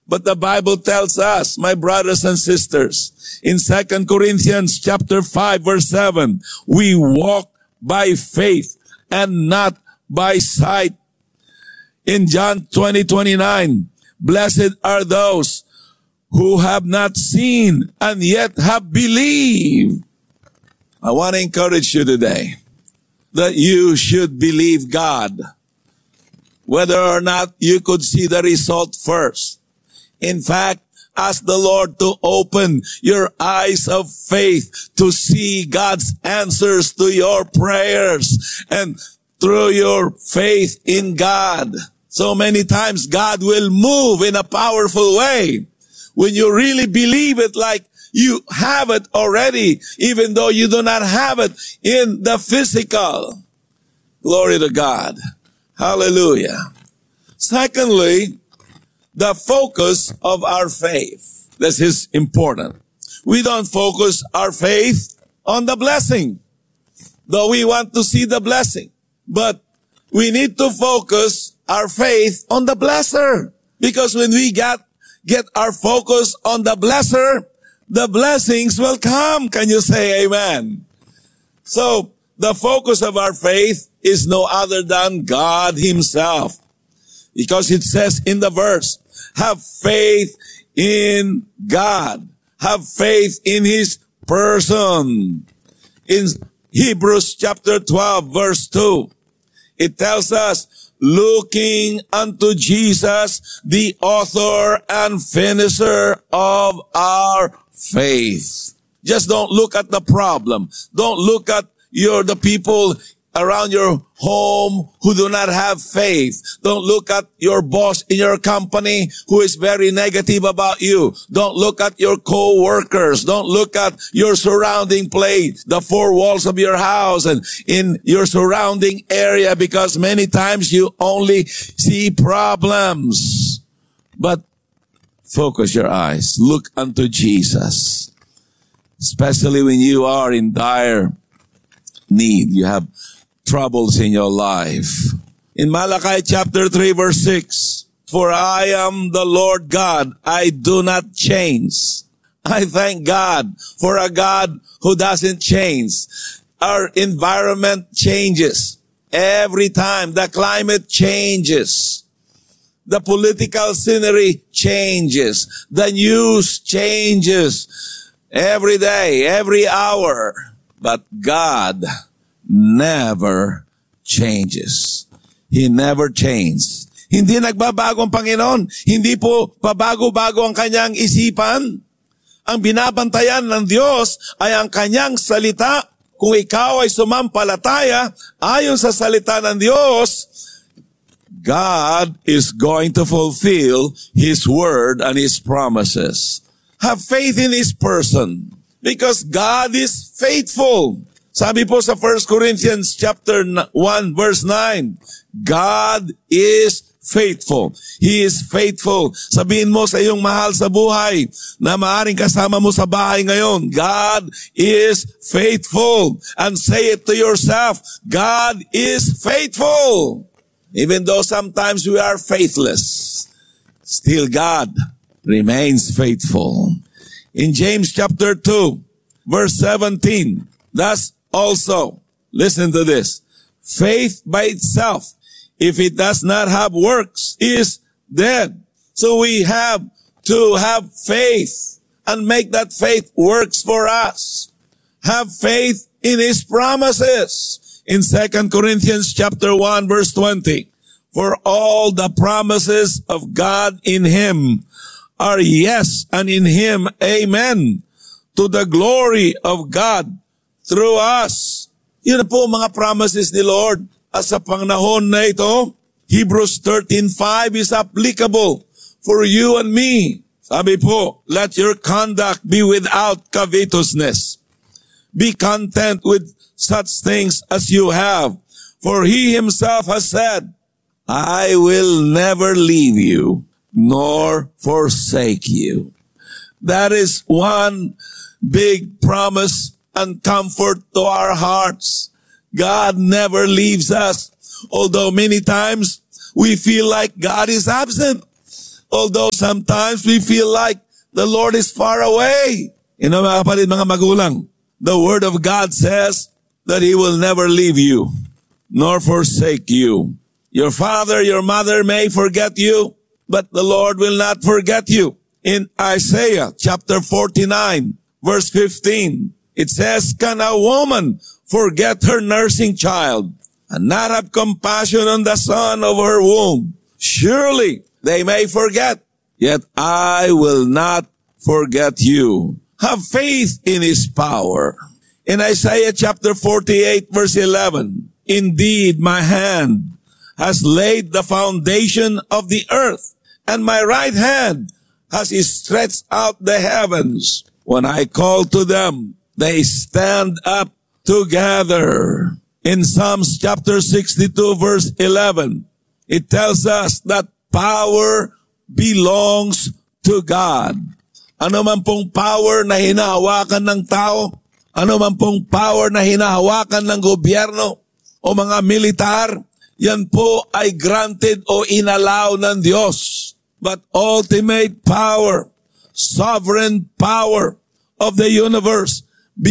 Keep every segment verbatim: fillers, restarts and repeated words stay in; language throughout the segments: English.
But the Bible tells us, my brothers and sisters, in Second Corinthians chapter five, verse seven, we walk by faith and not by sight. In John twenty, twenty-nine, blessed are those who have not seen and yet have believed. I want to encourage you today that you should believe God, whether or not you could see the result first. In fact, ask the Lord to open your eyes of faith to see God's answers to your prayers and through your faith in God. So many times God will move in a powerful way when you really believe it, like you have it already, even though you do not have it in the physical. Glory to God. Hallelujah. Secondly, the focus of our faith. This is important. We don't focus our faith on the blessing, though we want to see the blessing. But we need to focus our faith on the blesser. Because when we get, get our focus on the blesser, the blessings will come. Can you say amen? So, the focus of our faith is no other than God Himself. Because it says in the verse, have faith in God. Have faith in His person. In Hebrews chapter twelve, verse two, it tells us, looking unto Jesus, the author and finisher of our faith. Just don't look at the problem. Don't look at your the people around your home who do not have faith. Don't look at your boss in your company who is very negative about you. Don't look at your co-workers. Don't look at your surrounding place, the four walls of your house and in your surrounding area, because many times you only see problems. But focus your eyes. Look unto Jesus. Especially when you are in dire need. You have troubles in your life. In Malachi chapter three, verse six, for I am the Lord God, I do not change. I thank God for a God who doesn't change. Our environment changes every time. The climate changes. The political scenery changes. The news changes every day, every hour. But God never changes. He never changes. Hindi nagbabago ang Panginoon. Hindi po pabago-bago ang kanyang isipan. Ang binabantayan ng Diyos ay ang kanyang salita. Kung ikaw ay sumampalataya ayon sa salita ng Diyos, God is going to fulfill His word and His promises. Have faith in His person, because God is faithful. Sabi po sa First Corinthians chapter one, verse nine, God is faithful. He is faithful. Sabihin mo sa iyong mahal sa buhay na maaaring kasama mo sa bahay ngayon, God is faithful. And say it to yourself, God is faithful. Even though sometimes we are faithless, still God remains faithful. In James chapter two, verse seventeen, thus also, listen to this, faith by itself, if it does not have works, is dead. So we have to have faith and make that faith works for us. Have faith in His promises. In Second Corinthians chapter one, verse twenty, for all the promises of God in Him are yes, and in Him amen, to the glory of God through us. Yun po mga promises ni Lord. At sa panahon na ito, Hebrews thirteen five is applicable for you and me. Sabi po, let your conduct be without covetousness. Be content with such things as you have. For He Himself has said, I will never leave you nor forsake you. That is one big promise and comfort to our hearts. God never leaves us. Although many times we feel like God is absent. Although sometimes we feel like the Lord is far away. You know, mga kapatid, mga magulang, the Word of God says that He will never leave you, nor forsake you. Your father, your mother may forget you, but the Lord will not forget you. In Isaiah chapter forty-nine, verse fifteen, it says, "Can a woman forget her nursing child and not have compassion on the son of her womb? Surely they may forget, yet I will not forget you." Have faith in His power. In Isaiah chapter forty-eight, verse eleven, "Indeed, my hand has laid the foundation of the earth, and my right hand has stretched out the heavens. When I call to them, they stand up together." In Psalms chapter sixty-two, verse eleven, it tells us that power belongs to God. Ano man pong power na hinahawakan ng tao, ano man pong power na hinahawakan ng gobyerno o mga militar, yan po ay granted o inallow ng Diyos. But ultimate power, sovereign power of the universe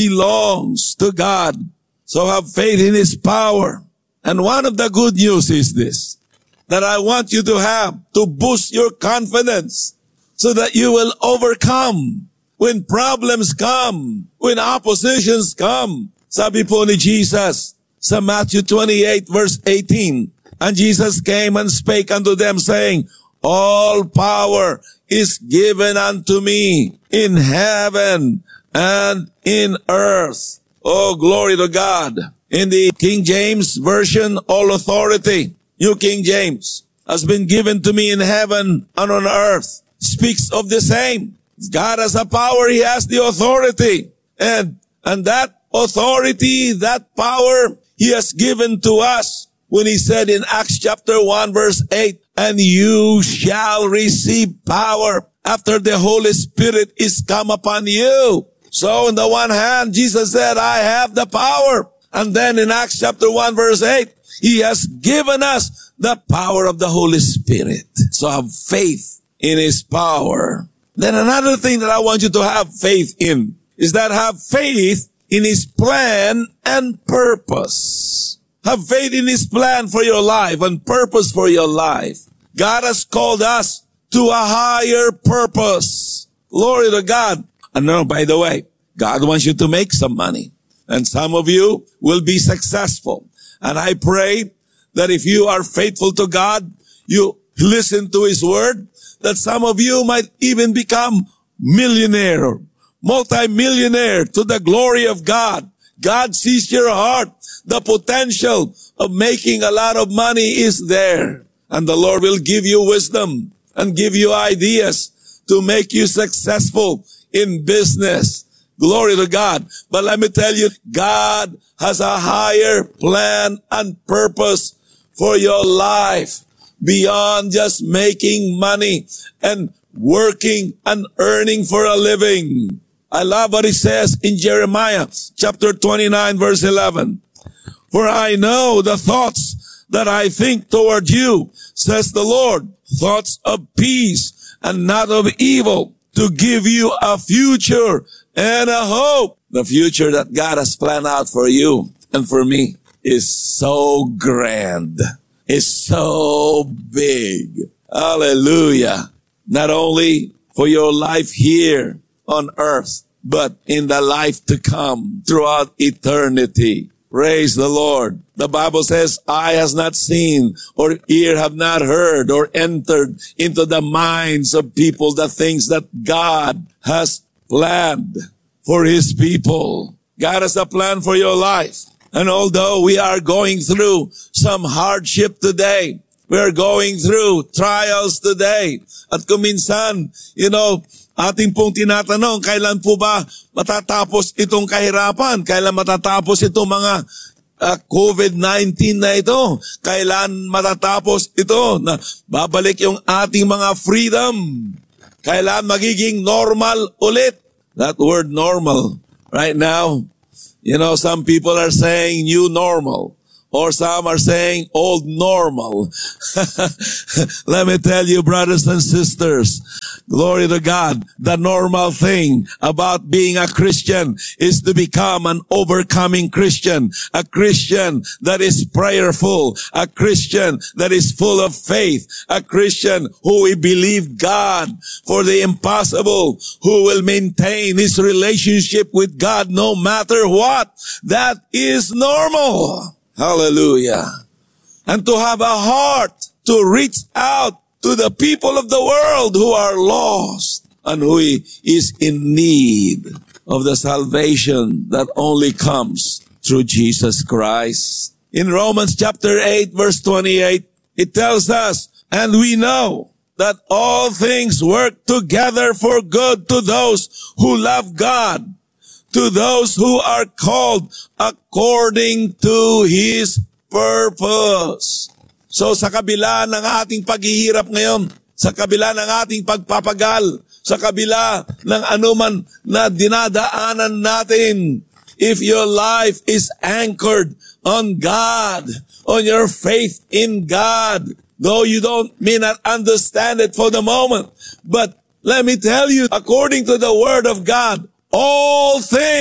belongs to God. So have faith in His power. And one of the good news is this, that I want you to have to boost your confidence so that you will overcome when problems come, when oppositions come. Sabi po ni Jesus sa Matthew twenty-eight, verse eighteen, "And Jesus came and spake unto them, saying, All power is given unto me in heaven and in earth." Oh, glory to God. In the King James Version, all authority, New King James, has been given to me in heaven and on earth, speaks of the same. God has a power, He has the authority. And, and that authority, that power, He has given to us when He said in Acts chapter one, verse eight, "And you shall receive power after the Holy Spirit is come upon you." So on the one hand, Jesus said, I have the power. And then in Acts chapter one, verse eight, He has given us the power of the Holy Spirit. So have faith in His power. Then another thing that I want you to have faith in is that have faith in His plan and purpose. Have faith in His plan for your life and purpose for your life. God has called us to a higher purpose. Glory to God. And no, by the way, God wants you to make some money. And some of you will be successful. And I pray that if you are faithful to God, you listen to His word, that some of you might even become millionaire or multi-millionaire to the glory of God. God sees your heart. The potential of making a lot of money is there. And the Lord will give you wisdom and give you ideas to make you successful in business. Glory to God. But let me tell you, God has a higher plan and purpose for your life beyond just making money and working and earning for a living. I love what He says in Jeremiah chapter twenty-nine, verse eleven. "For I know the thoughts that I think toward you, says the Lord, thoughts of peace and not of evil, to give you a future and a hope." The future that God has planned out for you and for me is so grand. It's so big. Hallelujah. Not only for your life here on earth, but in the life to come throughout eternity. Praise the Lord. The Bible says, eye has not seen, or ear have not heard, or entered into the minds of people the things that God has planned for His people. God has a plan for your life. And although we are going through some hardship today, we are going through trials today. At kuminsan, you know, ating pong tinatanong, kailan po ba matatapos itong kahirapan? Kailan matatapos itong mga uh, COVID nineteen na ito? Kailan matatapos ito? Na babalik yung ating mga freedom? Kailan magiging normal ulit? That word normal, right now, you know, some people are saying new normal Or some are saying old normal. Let me tell you, brothers and sisters, glory to God, the normal thing about being a Christian is to become an overcoming Christian, a Christian that is prayerful, a Christian that is full of faith, a Christian who will believe God for the impossible, who will maintain his relationship with God no matter what. That is normal. Hallelujah. And to have a heart to reach out to the people of the world who are lost and who is in need of the salvation that only comes through Jesus Christ. In Romans chapter eight, verse twenty-eight, it tells us, and we know that all things work together for good to those who love God, to those who are called according to His purpose. So sa kabila ng ating paghihirap ngayon, sa kabila ng ating pagpapagal, sa kabila ng anuman na dinadaanan natin, if your life is anchored on God, on your faith in God, though you don't may not understand it for the moment, but let me tell you, according to the Word of God, all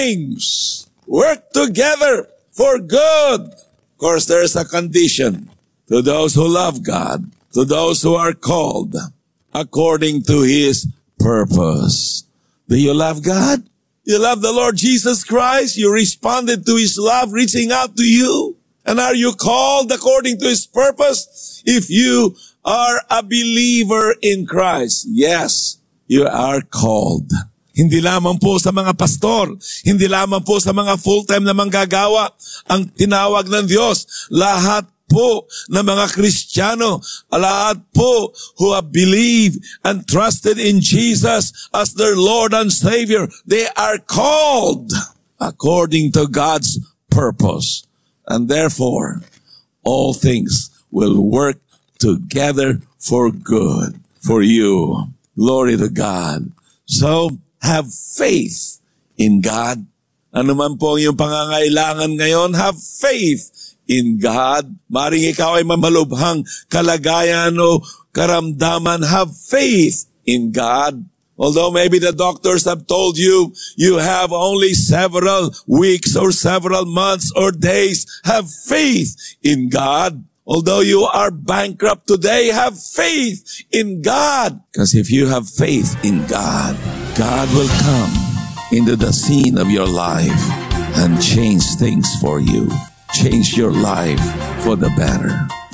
things work together for good. Of course, there's a condition. To those who love God, to those who are called according to His purpose. Do you love God? You love the Lord Jesus Christ? You responded to His love reaching out to you? And are you called according to His purpose? If you are a believer in Christ, yes, you are called. Hindi lamang po sa mga pastor, hindi lamang po sa mga full-time na manggagawa ang tinawag ng Diyos. Lahat po ng mga Kristiyano, lahat po who have believed and trusted in Jesus as their Lord and Savior, they are called according to God's purpose. And therefore, all things will work together for good for you. Glory to God. So, have faith in God. Ano man po yung pangangailangan ngayon, have faith in God. Maring ikaw ay mamalubhang kalagayan o karamdaman, have faith in God. Although maybe the doctors have told you, you have only several weeks or several months or days, have faith in God. Although you are bankrupt today, have faith in God. Because if you have faith in God, God will come into the scene of your life and change things for you. Change your life for the better.